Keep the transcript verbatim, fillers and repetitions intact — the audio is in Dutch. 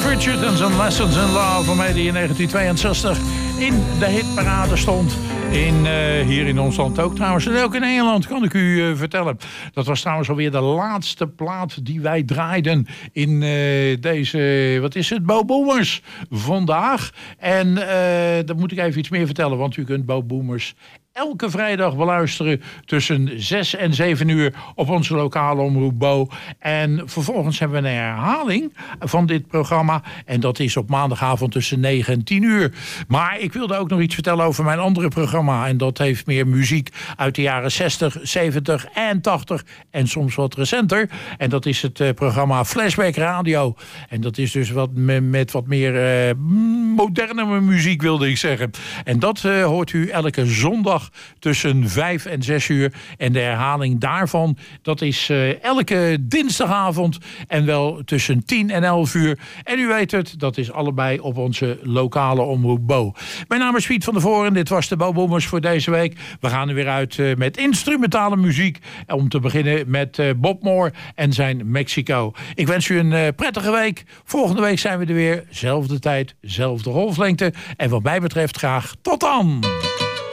Cliff Richard en zijn Lessons in Love, waarmee die in negentien tweeënzestig in de hitparade stond. In, uh, hier in ons land ook trouwens. En ook in Engeland, kan ik u uh, vertellen. Dat was trouwens alweer de laatste plaat die wij draaiden in uh, deze, wat is het, Bo Boomers vandaag. En uh, dan moet ik even iets meer vertellen, want u kunt Bo Boomers elke vrijdag beluisteren tussen zes en zeven uur op onze lokale omroep Bo. En vervolgens hebben we een herhaling van dit programma. En dat is op maandagavond tussen negen en tien uur. Maar ik wilde ook nog iets vertellen over mijn andere programma. En dat heeft meer muziek uit de jaren zestig, zeventig en tachtig. En soms wat recenter. En dat is het uh, programma Flashback Radio. En dat is dus wat me, met wat meer uh, moderne muziek, wilde ik zeggen. En dat uh, hoort u elke zondag tussen vijf en zes uur. En de herhaling daarvan, dat is uh, elke dinsdagavond en wel tussen tien en elf uur. En u weet het, dat is allebei op onze lokale omroep Bo. Mijn naam is Piet van der Voren. Dit was de Bo Boomers voor deze week. We gaan er weer uit uh, met instrumentale muziek. Om te beginnen met uh, Bob Moore en zijn Mexico. Ik wens u een uh, prettige week. Volgende week zijn we er weer. Zelfde tijd, zelfde golflengte. En wat mij betreft graag tot dan.